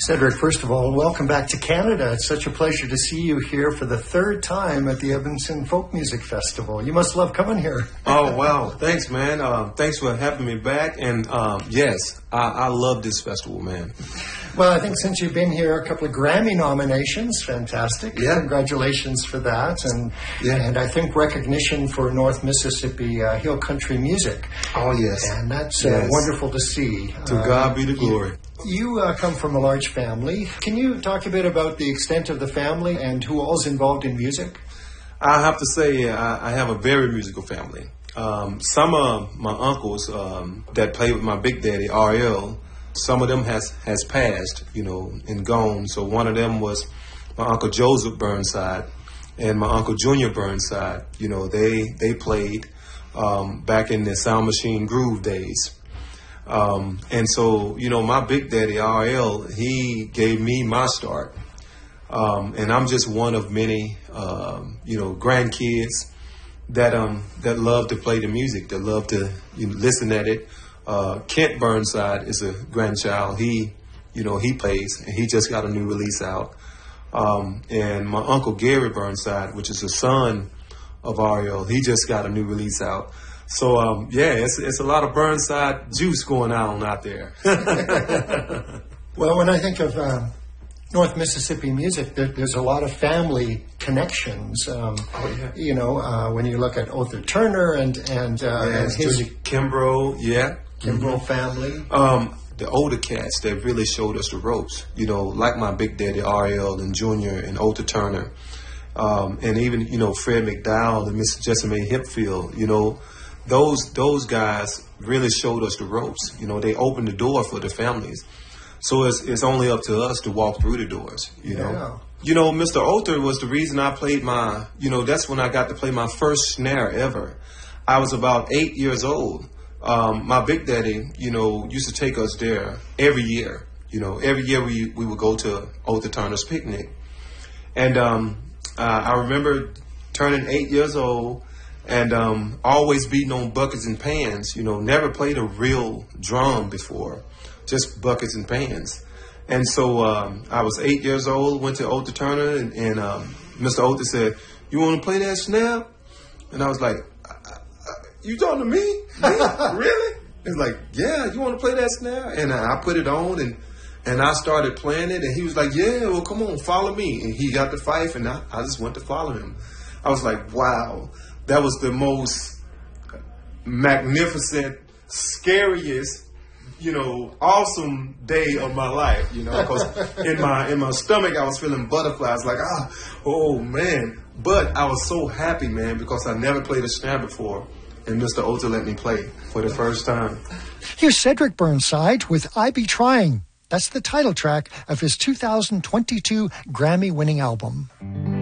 Cedric, first of all, welcome back to Canada. It's such a pleasure to see you here for the third time at the Edmonton Folk Music Festival. You must love coming here. Oh, wow. Thanks, man. Thanks for having me back. And yes, I love this festival, man. Well, I think since you've been here, a couple of Grammy nominations. Fantastic. Yeah. Congratulations for that. Yeah. And I think recognition for North Mississippi Hill Country music. Oh, yes. And that's Yes. wonderful to see. To God be the glory. You come from a large family. Can you talk a bit about the extent of the family and who all's involved in music? I have to say I have a very musical family. Some of my uncles that played with my big daddy, R.L., some of them has passed, and gone. So one of them was my Uncle Joseph Burnside and my Uncle Junior Burnside. They played back in the Sound Machine Groove days. And so, my big daddy, R.L., he gave me my start. And I'm just one of many, grandkids that love to play the music, that love to listen at it. Kent Burnside is a grandchild. He plays, and he just got a new release out. And my Uncle Gary Burnside, which is the son of R.L., he just got a new release out. So, it's a lot of Burnside juice going on out there. Well, when I think of North Mississippi music, there's a lot of family connections. When you look at Otha Turner and his Kimbrough, Kimbrough family. The older cats that really showed us the ropes, like my big daddy R.L. and Junior and Otha Turner. And even, Fred McDowell and Miss Jessamine Hipfield, those guys really showed us the ropes. They opened the door for the families. So it's only up to us to walk through the doors, Yeah. Mr. Otha was the reason I played that's when I got to play my first snare ever. I was about 8 years old. My big daddy, used to take us there every year. Every year we would go to Otha Turner's picnic. And I remember turning 8 years old and always beating on buckets and pans, never played a real drum before, just buckets and pans. And so I was 8 years old, went to Otha Turner, and Mr. Otha said, "You want to play that snare?" And I was like, "You talking to me? Really?" He's like, "Yeah, you want to play that snare?" And I put it on, and I started playing it, and he was like, "Yeah, well, come on, follow me." And he got the fife, and I just went to follow him. I was like, wow, that was the most magnificent, scariest, awesome day of my life, because in my stomach, I was feeling butterflies, like, oh, man. But I was so happy, man, because I never played a snare before. And Mr. Otha let me play for the first time. Here's Cedric Burnside with I Be Trying. That's the title track of his 2022 Grammy-winning album.